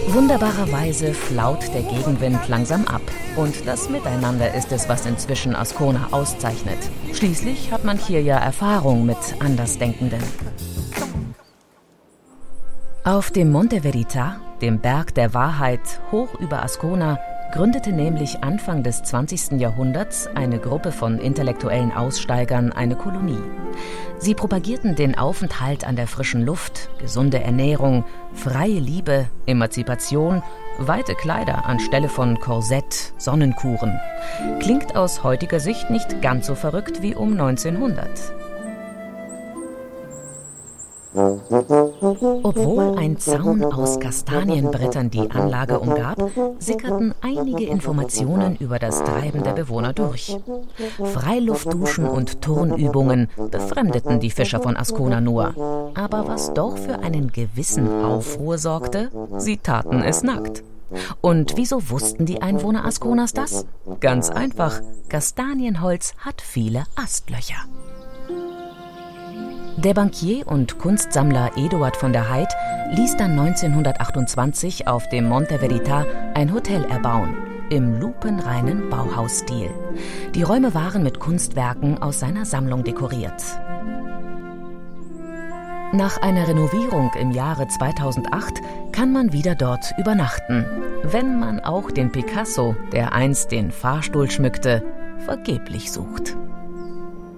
Wunderbarerweise flaut der Gegenwind langsam ab. Und das Miteinander ist es, was inzwischen Ascona auszeichnet. Schließlich hat man hier ja Erfahrung mit Andersdenkenden. Auf dem Monte Verità, dem Berg der Wahrheit, hoch über Ascona, gründete nämlich Anfang des 20. Jahrhunderts eine Gruppe von intellektuellen Aussteigern eine Kolonie. Sie propagierten den Aufenthalt an der frischen Luft, gesunde Ernährung, freie Liebe, Emanzipation, weite Kleider anstelle von Korsett, Sonnenkuren. Klingt aus heutiger Sicht nicht ganz so verrückt wie um 1900. Obwohl ein Zaun aus Kastanienbrettern die Anlage umgab, sickerten einige Informationen über das Treiben der Bewohner durch. Freiluftduschen und Turnübungen befremdeten die Fischer von Ascona nur. Aber was doch für einen gewissen Aufruhr sorgte, sie taten es nackt. Und wieso wussten die Einwohner Asconas das? Ganz einfach, Kastanienholz hat viele Astlöcher. Der Bankier und Kunstsammler Eduard von der Heydt ließ dann 1928 auf dem Monte Verità ein Hotel erbauen, im lupenreinen Bauhausstil. Die Räume waren mit Kunstwerken aus seiner Sammlung dekoriert. Nach einer Renovierung im Jahre 2008 kann man wieder dort übernachten, wenn man auch den Picasso, der einst den Fahrstuhl schmückte, vergeblich sucht.